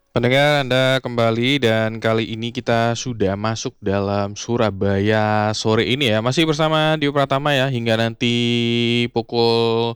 Pendengar Anda kembali dan kali ini kita sudah masuk dalam Surabaya sore ini ya. Masih bersama Dio Pratama ya hingga nanti pukul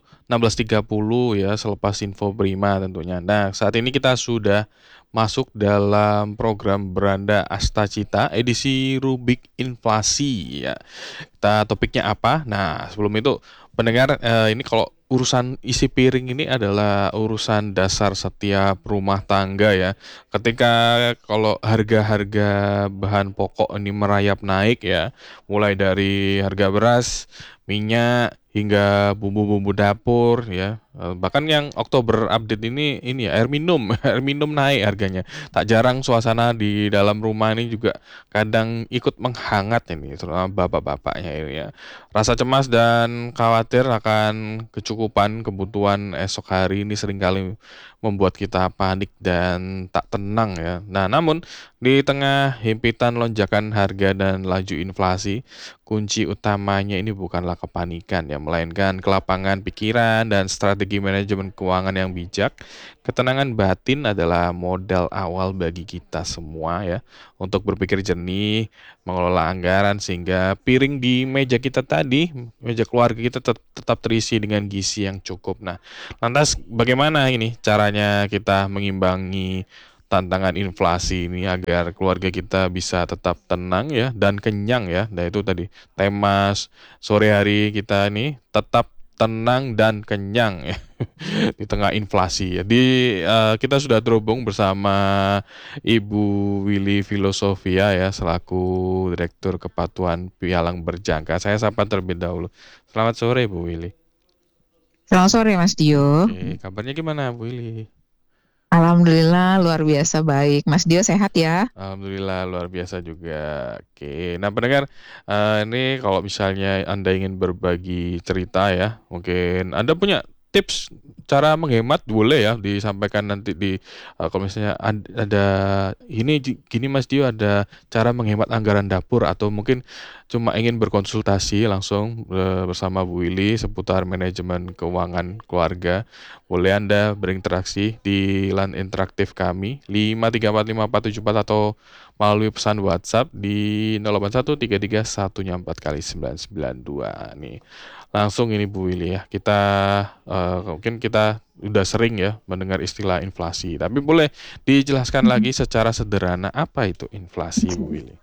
16.30 ya selepas info Prima tentunya. Nah, saat ini kita sudah masuk dalam program Beranda Astacita edisi Rubik Inflasi ya. Kita topiknya apa? Nah, sebelum itu pendengar, ini kalau urusan isi piring ini adalah urusan dasar setiap rumah tangga ya. Ketika kalau harga-harga bahan pokok ini merayap naik ya, mulai dari harga beras, minyak, hingga bumbu-bumbu dapur ya. Bahkan yang Oktober update ini ya, air minum, air minum naik harganya. Tak jarang suasana di dalam rumah ini juga kadang ikut menghangat ini, terutama bapak-bapaknya ini ya. Rasa cemas dan khawatir akan kecukupan kebutuhan esok hari ini seringkali membuat kita panik dan tak tenang ya. Nah, namun di tengah himpitan lonjakan harga dan laju inflasi, kunci utamanya ini bukanlah kepanikan ya, melainkan kelapangan pikiran dan strategi manajemen keuangan yang bijak. Ketenangan batin adalah modal awal bagi kita semua ya, untuk berpikir jernih, mengelola anggaran sehingga piring di meja kita tadi, meja keluarga kita tetap terisi dengan gizi yang cukup. Nah, lantas bagaimana ini caranya kita mengimbangi tantangan inflasi ini agar keluarga kita bisa tetap tenang ya dan kenyang ya. Nah, itu tadi tema sore hari kita ini, tetap tenang dan kenyang ya di tengah inflasi ya. Kita sudah terhubung bersama Ibu Willy Filosofia ya selaku Direktur Kepatuhan Pialang Berjangka. Saya sapa terlebih dahulu. Selamat sore Bu Willy. Selamat sore Mas Dio. Oke, kabarnya gimana Bu Willy? Alhamdulillah luar biasa baik. Mas Dio sehat ya? Alhamdulillah luar biasa juga. Oke, nah pendengar, ini kalau misalnya Anda ingin berbagi cerita ya, mungkin Anda punya tips cara menghemat boleh ya disampaikan nanti kalau misalnya ada ini gini Mas Dio ada cara menghemat anggaran dapur atau mungkin cuma ingin berkonsultasi langsung bersama Bu Willy seputar manajemen keuangan keluarga. Boleh Anda berinteraksi di line interaktif kami 5345474 atau melalui pesan WhatsApp di 0813314 kali 992 nih. Langsung ini Bu Willy ya. Mungkin kita udah sering ya mendengar istilah inflasi, tapi boleh dijelaskan lagi secara sederhana apa itu inflasi Bu Willy?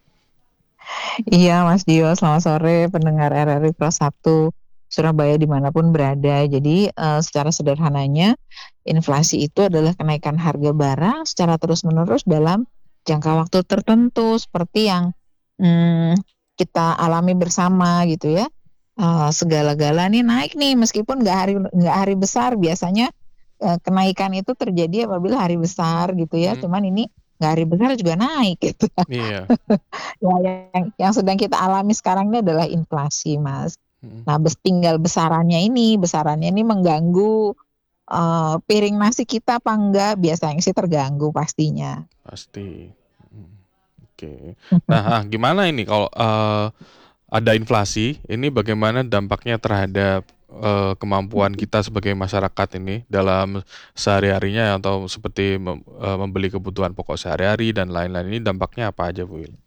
Iya Mas Dio, selamat sore pendengar RRI Pro 1 Surabaya dimanapun berada. Jadi secara sederhananya inflasi itu adalah kenaikan harga barang secara terus-menerus dalam jangka waktu tertentu seperti yang mm, kita alami bersama gitu ya. Segala-gala nih naik nih meskipun nggak hari besar biasanya kenaikan itu terjadi apabila hari besar gitu ya. Hmm, Cuman ini nggak hari besar juga naik gitu. iya. Ya, yang sedang kita alami sekarang ini adalah inflasi, Mas. Hmm, Nah, besarannya ini mengganggu piring nasi kita apa enggak? Biasanya sih terganggu pastinya. pasti. Hmm, oke. Nah, gimana ini kalau ada inflasi, ini bagaimana dampaknya terhadap kemampuan kita sebagai masyarakat ini dalam sehari-harinya atau seperti membeli kebutuhan pokok sehari-hari dan lain-lain ini dampaknya apa aja Bu Wil?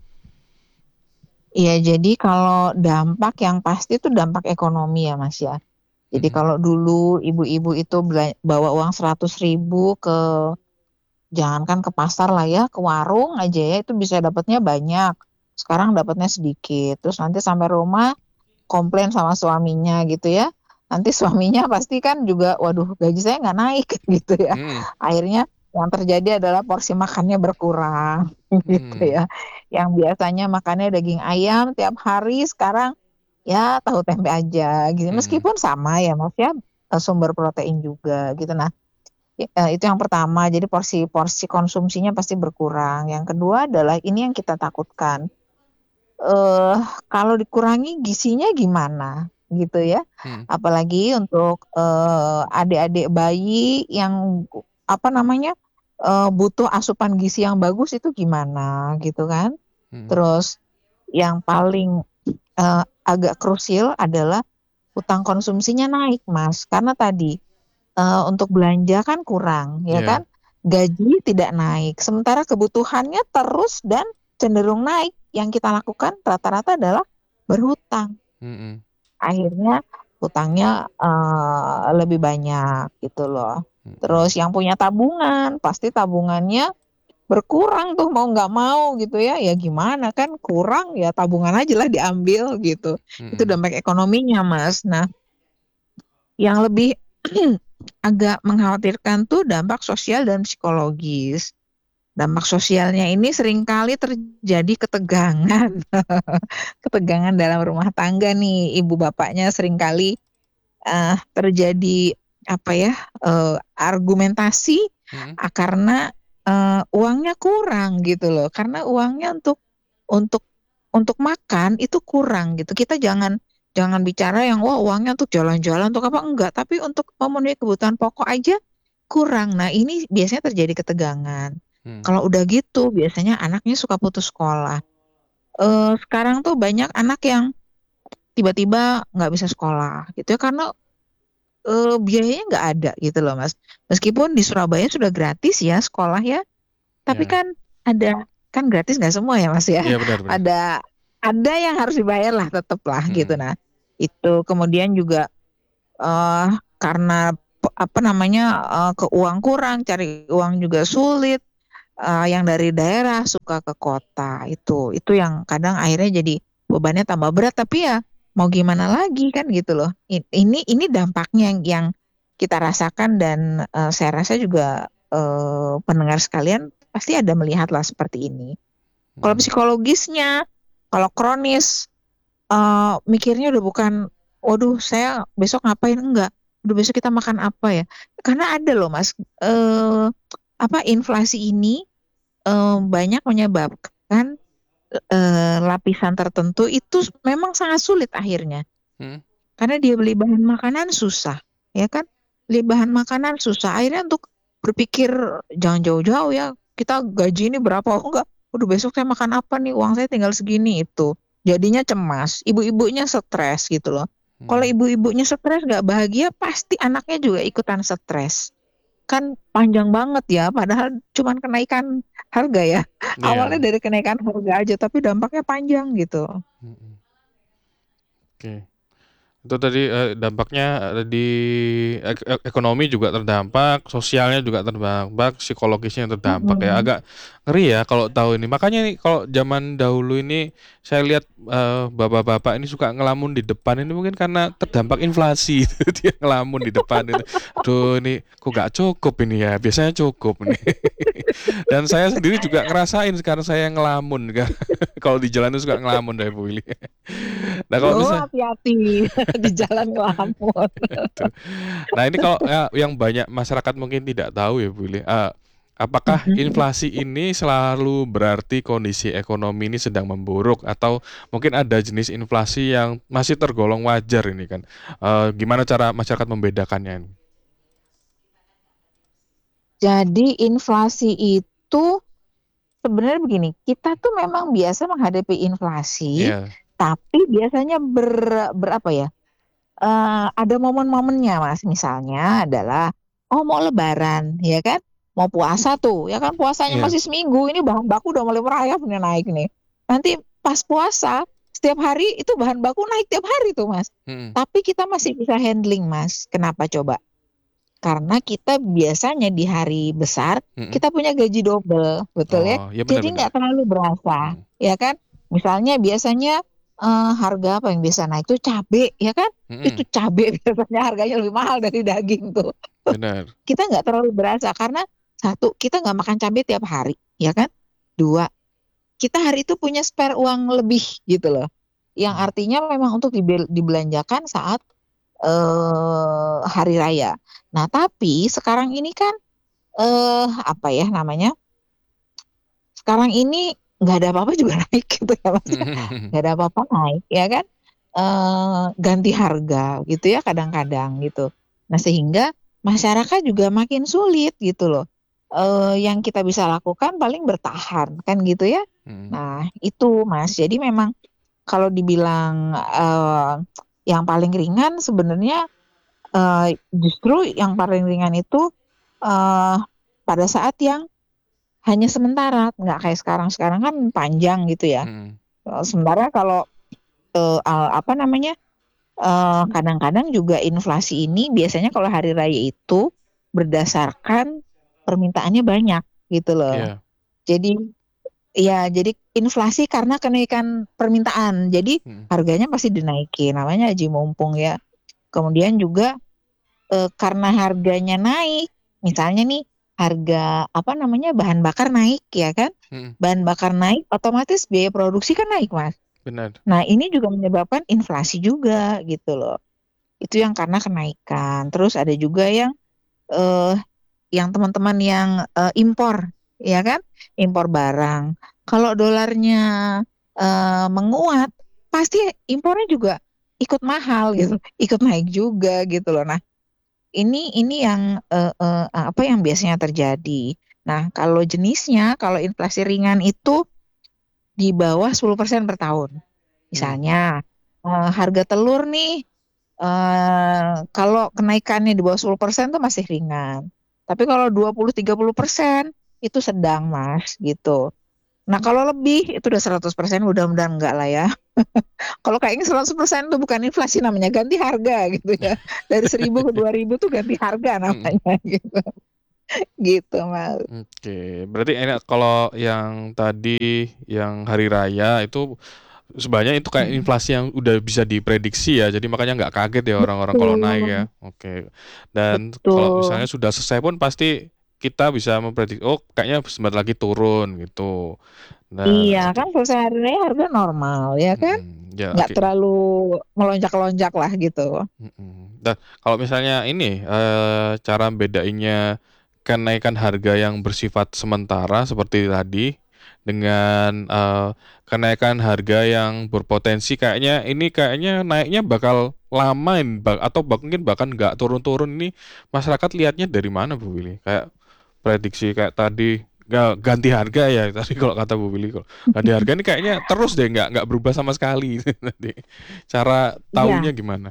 Iya, jadi kalau dampak yang pasti itu dampak ekonomi ya, Mas ya. Jadi Mhm. kalau dulu ibu-ibu itu bawa uang 100.000 jangankan ke pasar lah ya, ke warung aja ya itu bisa dapatnya banyak. Sekarang dapatnya sedikit. Terus nanti sampai rumah komplain sama suaminya gitu ya. Nanti suaminya pasti kan juga, waduh gaji saya nggak naik gitu ya. Mhm, Akhirnya yang terjadi adalah porsi makannya berkurang gitu mhm, ya. Yang biasanya makannya daging ayam tiap hari sekarang ya tahu tempe aja gitu. mhm, Meskipun sama ya Mas ya, sumber protein juga gitu. Nah, itu yang pertama. Jadi porsi-porsi konsumsinya pasti berkurang. Yang kedua adalah ini yang kita takutkan. eh Kalau dikurangi gizinya gimana gitu ya. mhm, Apalagi untuk adik-adik bayi yang apa namanya butuh asupan gizi yang bagus itu gimana gitu kan. mhm, Terus yang paling agak krusial adalah utang konsumsinya naik Mas karena tadi untuk belanja kan kurang ya iya, kan. gaji tidak naik, sementara kebutuhannya terus dan cenderung naik. Yang kita lakukan rata-rata adalah berhutang. Mhm. Akhirnya hutangnya, lebih banyak gitu loh. Mhm. Terus yang punya tabungan, pasti tabungannya berkurang tuh mau nggak mau gitu ya. Ya gimana kan kurang ya tabungan aja lah diambil gitu. Itu Mhm. dampak ekonominya, Mas. Nah, yang lebih agak mengkhawatirkan tuh dampak sosial dan psikologis. Dampak sosialnya ini seringkali terjadi ketegangan. Ketegangan dalam rumah tangga nih, ibu bapaknya seringkali, terjadi apa ya, argumentasi, Mhm. karena, uangnya kurang gitu loh. Karena uangnya untuk untuk makan itu kurang gitu. Kita jangan jangan bicara yang, wah uangnya untuk jalan-jalan, untuk apa, enggak, tapi untuk memenuhi kebutuhan pokok aja kurang. Nah ini biasanya terjadi ketegangan. Mhm. Kalau udah gitu biasanya anaknya suka putus sekolah. Sekarang tuh banyak anak yang tiba-tiba nggak bisa sekolah gitu ya karena, biayanya nggak ada gitu loh, Mas. Meskipun di Surabaya sudah gratis ya sekolah ya, tapi Iya. kan kan gratis nggak semua ya, Mas, ya. Iya, benar benar. Ada ada yang harus dibayar lah tetep lah gitu. Mhm. Nah, itu kemudian juga, karena apa namanya, uang kurang, cari uang juga sulit, yang dari daerah suka ke kota, itu yang kadang akhirnya jadi bebannya tambah berat, tapi ya mau gimana lagi kan gitu loh. Ini dampaknya yang kita rasakan dan, saya rasa juga, pendengar sekalian pasti ada melihatlah seperti ini. Kalau Mhm. psikologisnya, kalau kronis, mikirnya udah bukan, "Waduh saya besok ngapain?" Enggak, "Aduh besok kita makan apa ya?" Karena ada loh Mas, inflasi ini, banyak menyebabkan, lapisan tertentu itu memang sangat sulit akhirnya. Mhm. Karena dia beli bahan makanan susah, ya kan? Beli bahan makanan susah, akhirnya untuk berpikir jangan jauh-jauh ya, kita gaji ini berapa, oh enggak, "Waduh besok saya makan apa nih, uang saya tinggal segini," itu. Jadinya cemas, ibu-ibunya stres gitu loh. Kalau Mhm. ibu-ibunya stres nggak bahagia, pasti anaknya juga ikutan stres. Kan panjang banget ya, padahal cuman kenaikan harga ya. Awalnya Iya. dari kenaikan harga aja, tapi dampaknya panjang gitu. Mhm. Oke. Itu tadi, dampaknya, di ekonomi juga terdampak, sosialnya juga terdampak, psikologisnya terdampak ya. Mhm. Agak ngeri ya kalau tahu ini. Makanya nih kalau zaman dahulu ini saya lihat, bapak-bapak ini suka ngelamun di depan ini mungkin karena terdampak inflasi itu dia ngelamun di depan itu. "Aduh ini kok nggak cukup ini ya, biasanya cukup nih." Dan saya sendiri juga ngerasain sekarang saya ngelamun kan. Kalau di jalan itu suka ngelamun deh Bu Willy. Nah kalau Oh, misal hati-hati di jalan ngelamun. Tuh. Nah ini kalau, yang banyak masyarakat mungkin tidak tahu ya Bu Willy, apakah Mhm. inflasi ini selalu berarti kondisi ekonomi ini sedang memburuk atau mungkin ada jenis inflasi yang masih tergolong wajar ini kan? Gimana cara masyarakat membedakannya ini? Jadi inflasi itu sebenarnya begini, kita tuh memang biasa menghadapi inflasi, Iya. tapi biasanya berapa ya, ada momen-momennya Mas, misalnya adalah, oh mau lebaran ya kan, mau puasa tuh ya kan puasanya Iya. masih seminggu, ini bahan baku udah mulai merayap nih naik nih. Nanti pas puasa, setiap hari itu bahan baku naik tiap hari tuh Mas, Mhm. tapi kita masih bisa handling Mas, kenapa coba? Karena kita biasanya di hari besar, Mhm. kita punya gaji double, betul ya? Oh, iya benar Jadi benar. nggak terlalu berasa, Mhm. ya kan? Misalnya biasanya, harga apa yang biasa naik tuh cabe, ya kan? Itu Mhm. cabe biasanya harganya lebih mahal dari daging tuh. Benar. Kita nggak terlalu berasa karena satu, kita nggak makan cabe tiap hari, ya kan? 2, kita hari itu punya spare uang lebih gitu loh, yang Mhm. artinya memang untuk dibelanjakan saat, hari raya. Nah, tapi sekarang ini kan, apa ya namanya, sekarang ini nggak ada apa-apa juga naik gitu ya, Mas, ya. Nggak ada apa-apa naik, ya kan, ganti harga gitu ya kadang-kadang gitu. Nah, sehingga masyarakat juga makin sulit gitu loh. Yang kita bisa lakukan paling bertahan, kan gitu ya. Mhm. Nah, itu Mas, jadi memang kalau dibilang, yang paling ringan sebenarnya, justru yang paling ringan itu, eee pada saat yang hanya sementara, nggak kayak sekarang. Sekarang kan panjang gitu ya. Sementara kalau apa namanya, kadang-kadang juga inflasi ini biasanya kalau hari raya itu berdasarkan permintaannya banyak gitu loh. Iya. Jadi inflasi karena kenaikan permintaan. Jadi harganya pasti dinaikin. Namanya aji mumpung ya. Kemudian juga karena harganya naik, misalnya nih harga apa namanya bahan bakar naik ya kan? Bahan bakar naik, otomatis biaya produksi kan naik, Mas. Benar. Nah, ini juga menyebabkan inflasi juga gitu loh. Itu yang karena kenaikan. Terus ada juga yang teman-teman yang impor, ya kan? Impor barang. Kalau dolarnya menguat, pasti impornya juga ikut mahal gitu, ikut naik juga gitu loh. Nah, ini yang apa yang biasanya terjadi. Nah, kalau jenisnya, kalau inflasi ringan itu di bawah 10% per tahun. Misalnya harga telur nih, kalau kenaikannya di bawah 10% tuh masih ringan. Tapi kalau 20-30% itu sedang, Mas, gitu. Nah, kalau lebih itu udah 100%, mudah-mudahan enggak lah ya. Kalau kayaknya 100% tuh bukan inflasi, namanya ganti harga gitu ya. Dari 1.000 ke 2.000 tuh ganti harga namanya gitu. Gitu, Mas. Oke, berarti enak kalau yang tadi yang hari raya itu sebenarnya itu kayak inflasi yang udah bisa diprediksi ya, jadi makanya nggak kaget ya orang-orang kalau naik ya. Betul. Oke. Dan kalau Betul. misalnya sudah selesai pun pasti kita bisa memprediksi, oh kayaknya sebentar lagi turun gitu. Iya, Nah, itu. kan selesai hari raya harga normal ya kan? Ya, Nggak oke. terlalu melonjak-lonjak lah gitu. Dan kalau misalnya ini cara bedainnya kenaikan harga yang bersifat sementara seperti tadi dengan kenaikan harga yang berpotensi kayaknya naiknya bakal lama atau mungkin bahkan nggak turun-turun, ini masyarakat lihatnya dari mana, Bu Willy? Kayak prediksi kayak tadi ganti harga ya tadi kalau kata Bu Willy, kalau ganti harga ini kayaknya terus deh nggak berubah sama sekali. Nanti cara Iya, taunya gimana?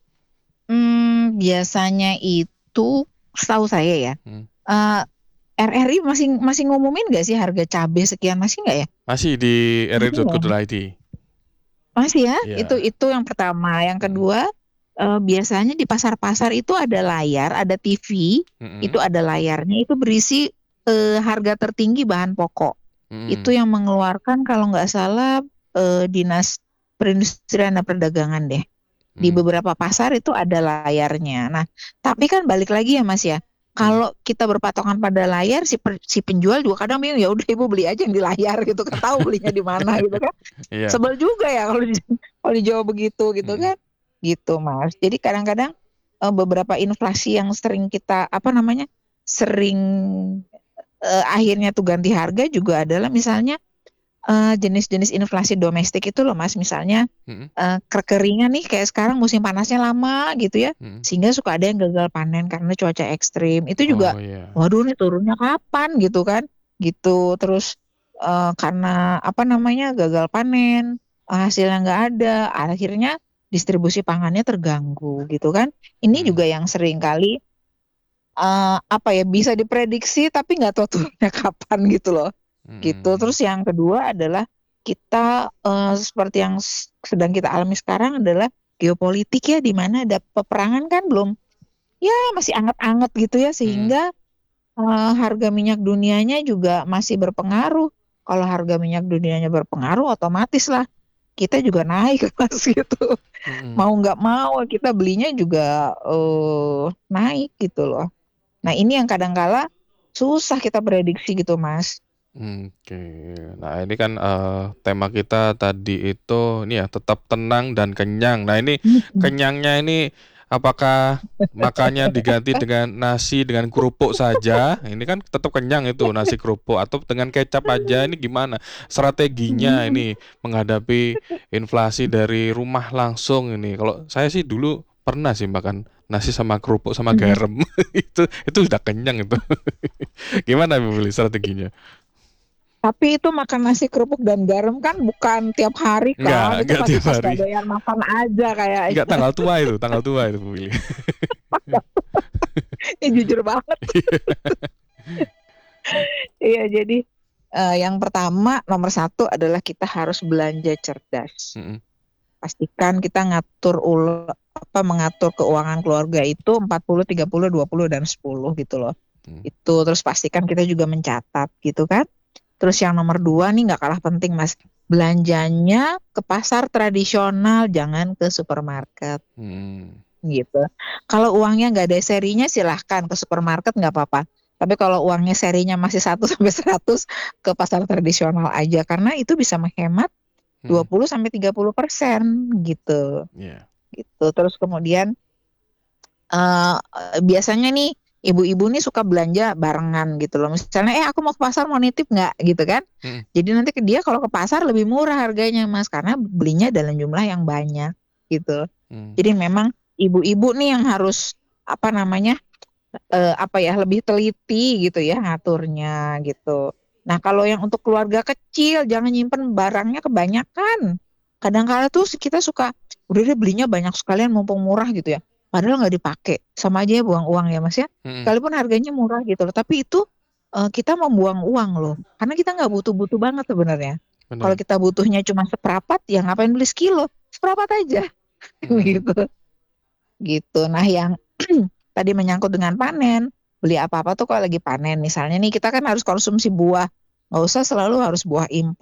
biasanya itu setahu saya ya, Hmm. eh, RRI masih ngumumin nggak sih harga cabai sekian, masih nggak ya? Masih di Masih ya? rri.co.id. Masih ya? Iya. Itu yang pertama. Yang Mm-mm. kedua, biasanya di pasar-pasar itu ada layar, ada TV, itu Mm-mm. ada layarnya, itu berisi harga tertinggi bahan pokok. Itu Mm-mm. yang mengeluarkan kalau nggak salah Dinas Perindustrian dan Perdagangan deh. Di Mm. beberapa pasar itu ada layarnya. Nah, tapi kan balik lagi ya Mas ya. Mm. Kalau kita berpatokan pada layar, si penjual juga kadang bingung, ya udah ibu beli aja yang di layar gitu kan, tahu belinya di mana gitu kan. Iya. Sebel juga ya kalau dijawab begitu gitu Mm-mm. kan. Gitu Mas. Jadi kadang-kadang beberapa inflasi yang sering kita apa namanya? Sering akhirnya tuh ganti harga juga adalah misalnya jenis-jenis inflasi domestik itu loh Mas, misalnya Mm-mm. kekeringan nih kayak sekarang musim panasnya lama gitu ya, Mm-mm. sehingga suka ada yang gagal panen karena cuaca ekstrim. Itu juga, Oh iya. waduh nih turunnya kapan gitu kan, gitu. Terus karena apa namanya gagal panen, hasilnya nggak ada, akhirnya distribusi pangannya terganggu gitu kan. Ini Mm. juga yang sering kali apa ya bisa diprediksi tapi nggak tahu turunnya kapan gitu loh. Gitu. Mm. Terus yang kedua adalah kita seperti yang sedang kita alami sekarang adalah geopolitik ya, di mana ada peperangan kan belum ya masih anget-anget gitu ya, Mm. sehingga harga minyak dunianya juga masih berpengaruh. Kalau harga minyak dunianya berpengaruh, otomatis lah kita juga naik Mas gitu. Mm. Mau nggak mau kita belinya juga naik gitu loh. Nah, ini yang kadang-kala susah kita prediksi gitu Mas. Oke. Nah, ini kan tema kita tadi itu ini ya tetap tenang dan kenyang. Nah, ini kenyangnya ini apakah makannya diganti dengan nasi dengan kerupuk saja? Ini kan tetap kenyang itu nasi kerupuk, atau dengan kecap aja, ini gimana strateginya ini menghadapi inflasi dari rumah langsung ini? Kalau saya sih dulu pernah sih makan nasi sama kerupuk sama garam. Itu sudah kenyang itu. Gimana Bu Willy strateginya? Tapi itu makan nasi kerupuk dan garam kan bukan tiap hari kan, itu Enggak pasti tiap pas hari. gawean makan aja Enggak, kayaknya. tanggal tua itu Bu Willy. Jujur banget. Iya, jadi yang pertama nomor satu adalah kita harus belanja cerdas. Mhm. Pastikan kita mengatur keuangan keluarga itu 40, 30, 20 dan 10 gitu loh. Mmm. Itu terus pastikan kita juga mencatat gitu kan. Terus yang nomor 2 nih nggak kalah penting Mas, belanjanya ke pasar tradisional, jangan ke supermarket Mhm. gitu. Kalau uangnya nggak ada serinya silahkan ke supermarket nggak apa-apa. Tapi kalau uangnya serinya masih 1 sampai 100 ke pasar tradisional aja karena itu bisa menghemat Mhm. 20-30% gitu. Iya. Gitu. Terus kemudian biasanya nih ibu-ibu nih suka belanja barengan gitu loh. Misalnya, aku mau ke pasar mau nitip nggak gitu kan. Mhm. Jadi nanti dia kalau ke pasar lebih murah harganya Mas karena belinya dalam jumlah yang banyak gitu. Mmm. Jadi memang ibu-ibu nih yang harus lebih teliti gitu ya ngaturnya gitu. Nah kalau yang untuk keluarga kecil jangan nyimpen barangnya kebanyakan. Kadang kala tuh kita suka, udah deh belinya banyak sekalian mumpung murah gitu ya. Padahal nggak dipakai, sama aja ya buang uang ya Mas ya. Mhm. Sekalipun harganya murah gitu loh, tapi itu kita membuang uang loh. Karena kita nggak butuh-butuh banget sebenarnya. Kalau Bener. kita butuhnya cuma seprapat, ya ngapain beli sekilo? Seprapat aja Mhm. gitu. Gitu. Nah yang tadi menyangkut dengan panen, beli apa-apa tuh kalau lagi panen. Misalnya nih kita kan harus konsumsi buah, nggak usah selalu harus buah impor.